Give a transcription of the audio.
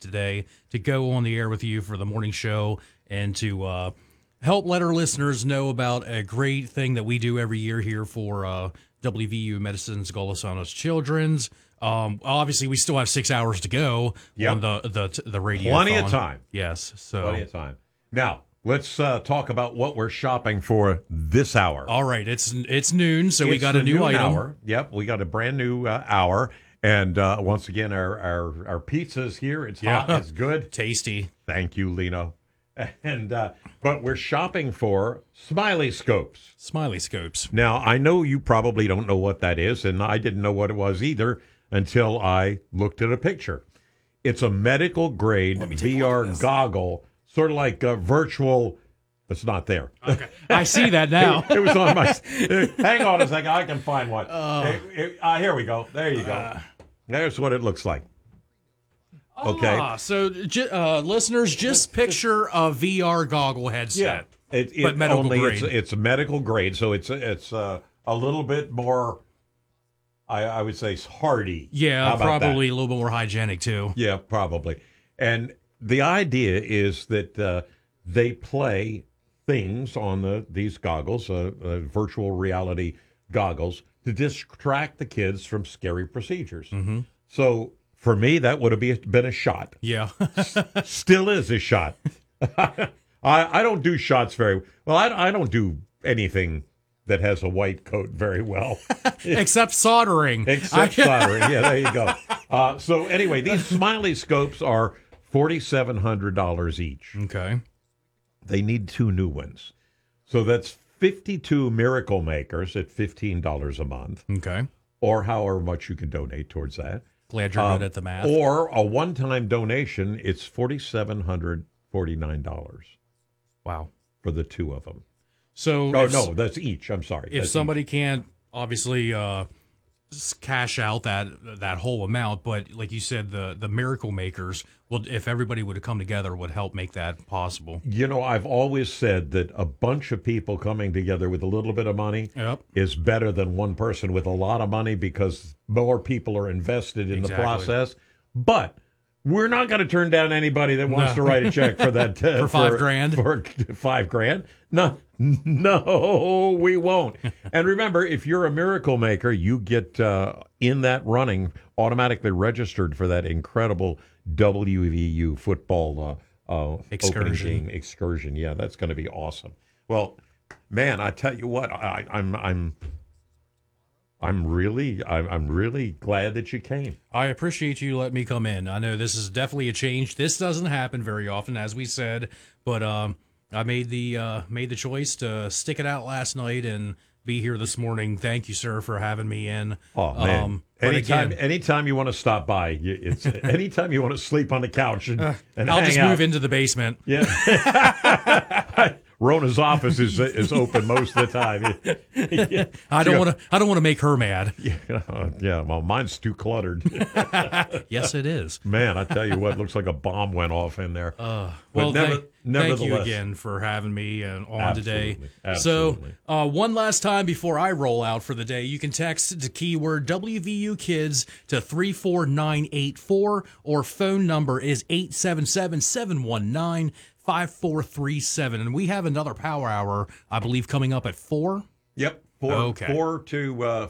today to go on the air with you for the morning show and to help let our listeners know about a great thing that we do every year here for WVU Medicine's Golosonos Children's. Obviously, we still have 6 hours to go on the radio. Plenty of time. Yes, so plenty of time. Now, let's talk about what we're shopping for this hour. All right, it's noon, so we got a new item. Hour. Yep, we got a brand new hour. And once again, our pizza's here. It's hot. It's good. Tasty. Thank you, Lino. And but we're shopping for Smiley Scopes. Smiley Scopes. Now, I know you probably don't know what that is, and I didn't know what it was either until I looked at a picture. It's a medical-grade VR goggle, sort of like a virtual... It's not there. Okay. I see that now. It was on my... Hang on a second. I can find one. Here we go. There you go. There's what it looks like. Okay. So listeners, just picture a VR goggle headset. Yeah. But medical grade. It's a medical grade, so it's a little bit more... I would say hardy. Yeah, probably a little bit more hygienic, too. Yeah, probably. And the idea is that they play things on these goggles, virtual reality goggles, to distract the kids from scary procedures. Mm-hmm. So for me, that would have been a shot. Yeah. Still is a shot. I don't do shots very well. I don't do anything that has a white coat very well. Except soldering. Except soldering. Yeah, there you go. So anyway, these Smiley Scopes are $4,700 each. Okay. They need 2 new ones. So that's 52 Miracle Makers at $15 a month. Okay. Or however much you can donate towards that. Glad you're good at the math. Or a one-time donation, it's $4,749. Wow. For the 2 of them. So no, that's each. I'm sorry. If somebody can't obviously cash out that whole amount, but like you said, the Miracle Makers, well, if everybody would have come together, would help make that possible. You know, I've always said that a bunch of people coming together with a little bit of money is better than one person with a lot of money because more people are invested in the process. But we're not going to turn down anybody that wants to write a check for that for $5,000. For $5,000. No, we won't. And remember, if you're a Miracle Maker, you get in that running automatically registered for that incredible WVU football excursion. Yeah, that's going to be awesome. Well, man, I tell you what, I'm really glad that you came. I appreciate you letting me come in. I know this is definitely a change. This doesn't happen very often, as we said, but I made the choice to stick it out last night and be here this morning. Thank you, sir, for having me in. Oh man! Anytime you want to stop by, it's anytime you want to sleep on the couch and I'll hang just out. move into the basement. Yeah. Rona's office is open most of the time. Yeah. I don't want to make her mad. Yeah, well, mine's too cluttered. Yes, it is. Man, I tell you what, looks like a bomb went off in there. Well, thank you again for having me on today. Absolutely. So, one last time before I roll out for the day, you can text the keyword WVU Kids to 34984, or phone number is 877-719-5437. And we have another power hour, I believe, coming up at 4. Yep. 4 to